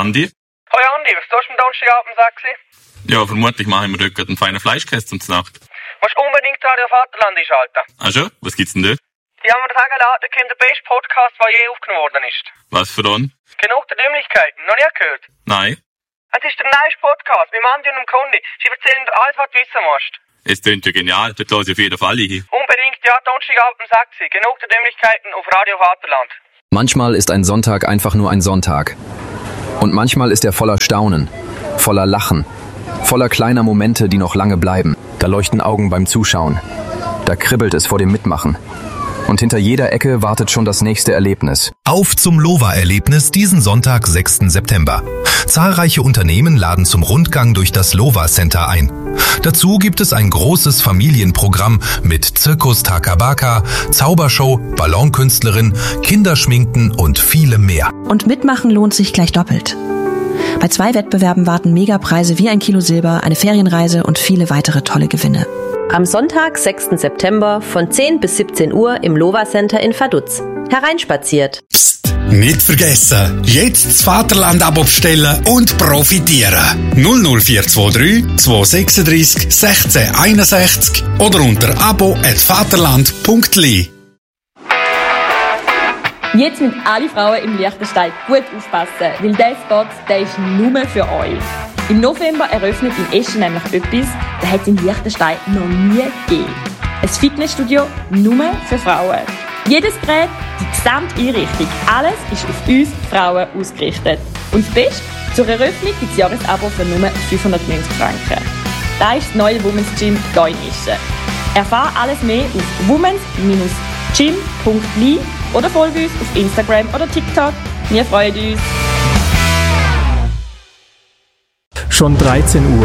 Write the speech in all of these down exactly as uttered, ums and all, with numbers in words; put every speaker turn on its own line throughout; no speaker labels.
Andi?
Hoi Andi, was tust du am Donnerstagabend um sechs?
Ja, vermutlich machen wir dort einen feinen Fleischkäse zum Nacht.
Musst unbedingt Radio Vaterland einschalten.
Ah schon? Was gibt's denn dort?
Die haben mir sagen lassen, da kommt der beste Podcast, der je aufgenommen worden ist.
Was für einen?
Genug der Dümmlichkeiten, noch nie gehört?
Nein.
Es ist der neueste Podcast mit Andi und dem Kondi. Sie erzählen dir alles, was du wissen musst.
Es klingt ja genial, das höre ich auf jeden Fall hin.
Unbedingt, ja, Donnerstagabend um sechs. Genug der Dümmlichkeiten auf Radio Vaterland.
Manchmal ist ein Sonntag einfach nur ein Sonntag. Und manchmal ist er voller Staunen, voller Lachen, voller kleiner Momente, die noch lange bleiben. Da leuchten Augen beim Zuschauen. Da kribbelt es vor dem Mitmachen. Und hinter jeder Ecke wartet schon das nächste Erlebnis.
Auf zum Lova-Erlebnis diesen Sonntag, sechsten September. Zahlreiche Unternehmen laden zum Rundgang durch das Lova Center ein. Dazu gibt es ein großes Familienprogramm mit Zirkus Takabaka, Zaubershow, Ballonkünstlerin, Kinderschminken und vielem mehr.
Und mitmachen lohnt sich gleich doppelt. Bei zwei Wettbewerben warten Megapreise wie ein Kilo Silber, eine Ferienreise und viele weitere tolle Gewinne.
Am Sonntag, sechsten September von zehn bis siebzehn Uhr im Lova Center in Vaduz. Hereinspaziert.
Psst, nicht vergessen, jetzt das Vaterland-Abo bestellen und profitieren. null null vier zwei drei zwei sechs drei sechzehn einundsechzig oder unter abo at vaterland punkt l i.
Jetzt müssen alle Frauen im Liechtenstein gut aufpassen, weil dieser Spot, der ist nur für euch. Im November eröffnet in Eschen nämlich etwas, das hat es in Liechtenstein noch nie gegeben. Ein Fitnessstudio nur für Frauen. Jedes Gerät, die gesamte Einrichtung, alles ist auf uns Frauen ausgerichtet. Und das Beste, zur Eröffnung gibt es Jahresabo für nur fünfhundertneunzig Franken. Das ist das neue Women's Gym hier in Eschen. Erfahre alles mehr auf womens Bindestrich gym punkt l i oder folge uns auf Instagram oder TikTok. Wir freuen uns.
Schon dreizehn Uhr.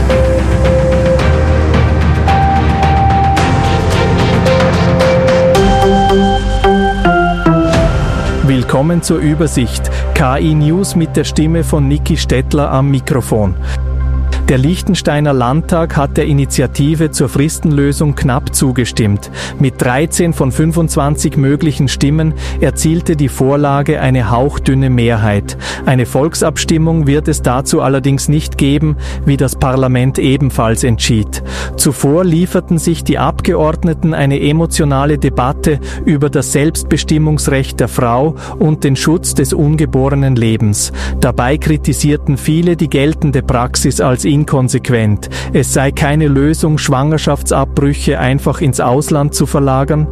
Willkommen zur Übersicht. K I News mit der Stimme von Niki Stettler am Mikrofon. Der Liechtensteiner Landtag hat der Initiative zur Fristenlösung knapp zugestimmt. Mit dreizehn von fünfundzwanzig möglichen Stimmen erzielte die Vorlage eine hauchdünne Mehrheit. Eine Volksabstimmung wird es dazu allerdings nicht geben, wie das Parlament ebenfalls entschied. Zuvor lieferten sich die Abgeordneten eine emotionale Debatte über das Selbstbestimmungsrecht der Frau und den Schutz des ungeborenen Lebens. Dabei kritisierten viele die geltende Praxis als inkonsequent. Es sei keine Lösung, Schwangerschaftsabbrüche einfach ins Ausland zu verlagern.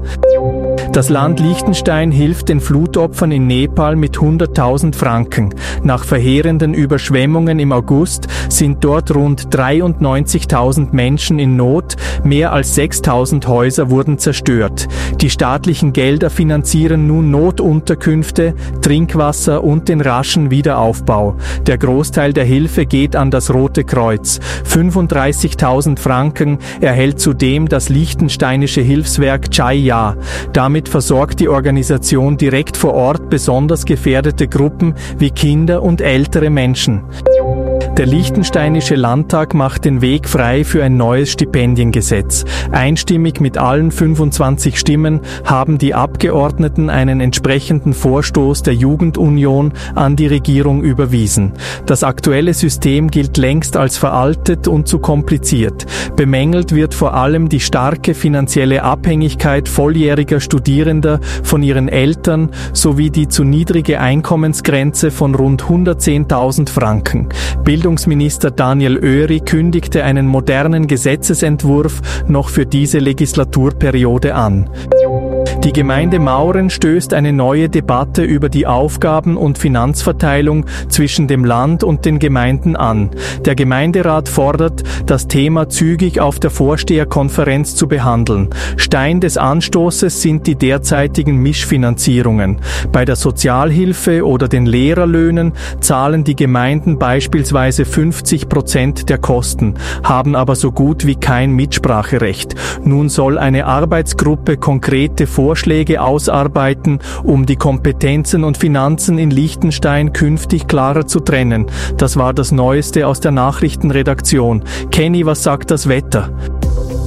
Das Land Liechtenstein hilft den Flutopfern in Nepal mit hunderttausend Franken. Nach verheerenden Überschwemmungen im August sind dort rund dreiundneunzigtausend Menschen in Not, mehr als sechstausend Häuser wurden zerstört. Die staatlichen Gelder finanzieren nun Notunterkünfte, Trinkwasser und den raschen Wiederaufbau. Der Großteil der Hilfe geht an das Rote Kreuz. fünfunddreißigtausend Franken erhält zudem das liechtensteinische Hilfswerk Chai-Ya. Damit versorgt die Organisation direkt vor Ort besonders gefährdete Gruppen wie Kinder und ältere Menschen. Der Liechtensteinische Landtag macht den Weg frei für ein neues Stipendiengesetz. Einstimmig mit allen fünfundzwanzig Stimmen haben die Abgeordneten einen entsprechenden Vorstoß der Jugendunion an die Regierung überwiesen. Das aktuelle System gilt längst als veraltet und zu kompliziert. Bemängelt wird vor allem die starke finanzielle Abhängigkeit volljähriger Studierender von ihren Eltern sowie die zu niedrige Einkommensgrenze von rund hundertzehntausend Franken. Bildungsminister Daniel Oeri kündigte einen modernen Gesetzesentwurf noch für diese Legislaturperiode an. Die Gemeinde Mauren stößt eine neue Debatte über die Aufgaben- und Finanzverteilung zwischen dem Land und den Gemeinden an. Der Gemeinderat fordert, das Thema zügig auf der Vorsteherkonferenz zu behandeln. Stein des Anstoßes sind die derzeitigen Mischfinanzierungen. Bei der Sozialhilfe oder den Lehrerlöhnen zahlen die Gemeinden beispielsweise fünfzig Prozent der Kosten, haben aber so gut wie kein Mitspracherecht. Nun soll eine Arbeitsgruppe konkrete Vorschläge ausarbeiten, um die Kompetenzen und Finanzen in Liechtenstein künftig klarer zu trennen. Das war das Neueste aus der Nachrichtenredaktion. Kenny, was sagt das Wetter?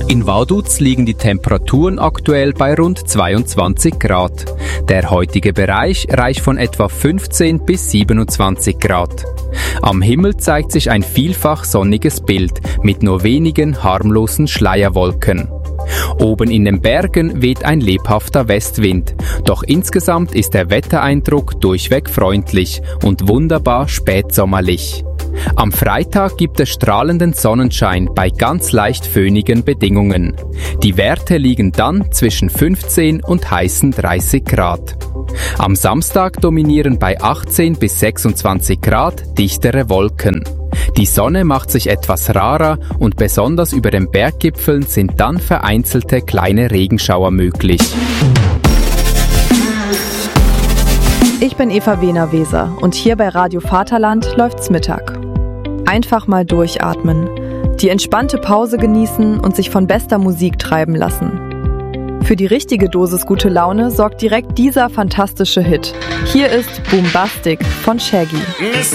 In Vaduz liegen die Temperaturen aktuell bei rund zweiundzwanzig Grad. Der heutige Bereich reicht von etwa fünfzehn bis siebenundzwanzig Grad. Am Himmel zeigt sich ein vielfach sonniges Bild mit nur wenigen harmlosen Schleierwolken. Oben in den Bergen weht ein lebhafter Westwind, doch insgesamt ist der Wettereindruck durchweg freundlich und wunderbar spätsommerlich. Am Freitag gibt es strahlenden Sonnenschein bei ganz leicht föhnigen Bedingungen. Die Werte liegen dann zwischen fünfzehn und heißen dreißig Grad. Am Samstag dominieren bei achtzehn bis sechsundzwanzig Grad dichtere Wolken. Die Sonne macht sich etwas rarer und besonders über den Berggipfeln sind dann vereinzelte kleine Regenschauer möglich.
Ich bin Eva Wehner-Weser und hier bei Radio Vaterland läuft's Mittag. Einfach mal durchatmen, die entspannte Pause genießen und sich von bester Musik treiben lassen. Für die richtige Dosis gute Laune sorgt direkt dieser fantastische Hit. Hier ist Boombastic von Shaggy.
Miss